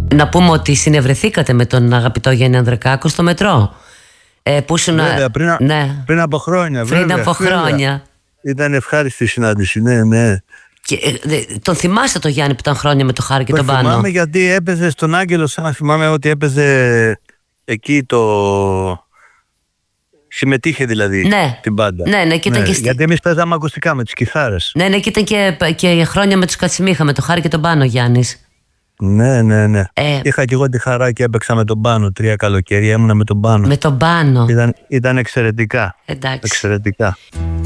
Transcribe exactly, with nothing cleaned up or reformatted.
Να πούμε ότι συνευρεθήκατε με τον αγαπητό Γιάννη Ανδρεκάκο στο μετρό. Ε, που ήσουν, βέβαια, πριν, ναι. πριν από χρόνια. Πριν βέβαια, από βέβαια. χρόνια. Ήταν ευχάριστη η συνάντηση, ναι, ναι. Και, ε, τον θυμάστε τον Γιάννη που ήταν χρόνια με το Χάρη και τον Πάνο? Θυμάμαι γιατί έπαιζε στον Άγγελο, σαν να θυμάμαι ότι έπαιζε εκεί το... Συμμετείχε δηλαδή, ναι. την μπάντα. Ναι, ναι, και ήταν ναι, και στη... γιατί εμείς παίζαμε ακουστικά με τις κιθάρες. Ναι, ναι, και ήταν και, και χρόνια με τους Κατσιμίχα, με το Χάρη και τον Πάνο Γιάννης. Ναι, ναι, ναι. Ε, Είχα και εγώ τη χαρά και έπαιξα με τον Πάνο τρία καλοκαίρια, ήμουνα με τον Πάνο. Με τον Πάνο. Ήταν, ήταν εξαιρετικά. Εντάξει. Εξαιρετικά.